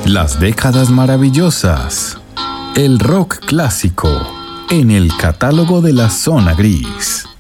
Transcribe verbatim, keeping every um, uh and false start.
Las décadas maravillosas. El rock clásico en el catálogo de la zona gris.